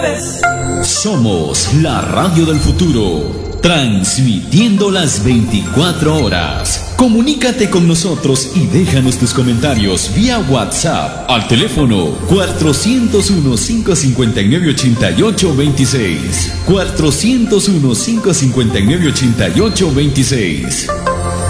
Somos la radio del futuro, transmitiendo las 24 horas. Comunícate con nosotros y déjanos tus comentarios vía WhatsApp al teléfono 401-559-8826. 401-559-8826.